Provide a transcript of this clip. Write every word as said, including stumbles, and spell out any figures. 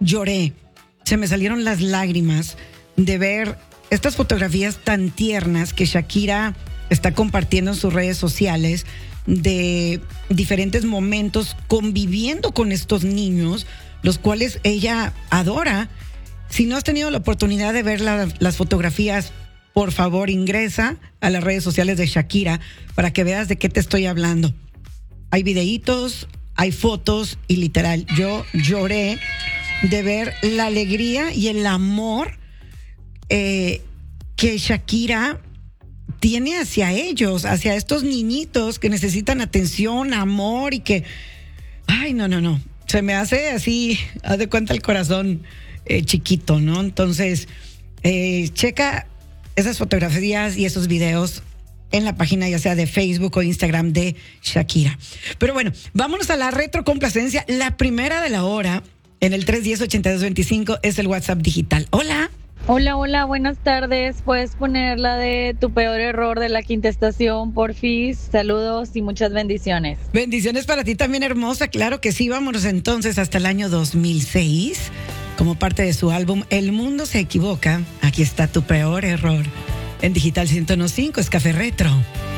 lloré, se me salieron las lágrimas de ver estas fotografías tan tiernas que Shakira está compartiendo en sus redes sociales de diferentes momentos conviviendo con estos niños, los cuales ella adora. Si no has tenido la oportunidad de ver la, las fotografías, por favor ingresa a las redes sociales de Shakira para que veas de qué te estoy hablando. Hay videitos, hay fotos y literal, yo lloré de ver la alegría y el amor eh, que Shakira tiene hacia ellos, hacia estos niñitos que necesitan atención, amor y que, ay, no, no, no, se me hace así, haz de cuenta el corazón eh, chiquito, ¿no? Entonces, eh, checa esas fotografías y esos videos en la página ya sea de Facebook o Instagram de Shakira. Pero bueno, vámonos a la retrocomplacencia, la primera de la hora, en el tres uno cero, ocho dos dos cinco es el WhatsApp digital. Hola. Hola, hola, buenas tardes. Puedes poner la de tu peor error de la quinta estación, porfis. Saludos y muchas bendiciones. Bendiciones para ti también, hermosa. Claro que sí. Vámonos entonces hasta el año dos mil seis. Como parte de su álbum El Mundo se Equivoca, aquí está tu peor error. En Digital ciento uno punto cinco es Café Retro.